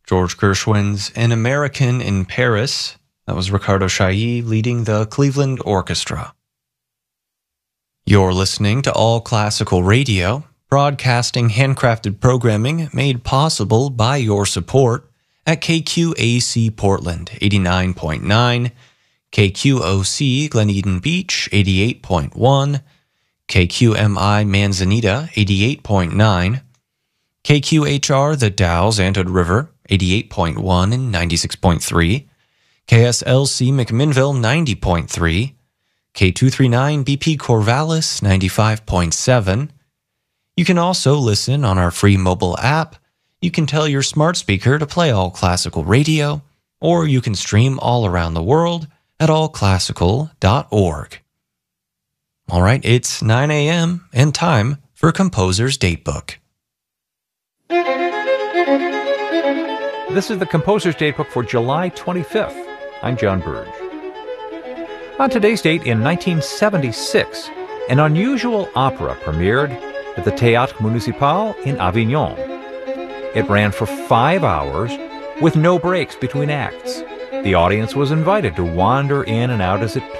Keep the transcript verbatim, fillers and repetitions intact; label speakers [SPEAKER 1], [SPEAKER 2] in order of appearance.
[SPEAKER 1] George Gershwin's An American in Paris. That was Ricardo Chailly leading the Cleveland Orchestra. You're listening to All Classical Radio, broadcasting handcrafted programming made possible by your support at K Q A C Portland eighty-nine point nine, K Q O C Glen Eden Beach eighty-eight point one, K Q M I Manzanita eighty-eight point nine, K Q H R The Dalles Antioch River eighty-eight point one and ninety-six point three, K S L C McMinnville ninety point three, K two thirty-nine B P Corvallis ninety-five point seven. You can also listen on our free mobile app. You can tell your smart speaker to play All Classical Radio, or you can stream all around the world at all classical dot org. All right, it's nine a.m. and time for Composer's Datebook.
[SPEAKER 2] This is the Composer's Datebook for July twenty-fifth. I'm John Burge. On today's date in nineteen seventy-six, an unusual opera premiered at the Théâtre Municipal in Avignon. It ran for five hours with no breaks between acts. The audience was invited to wander in and out as it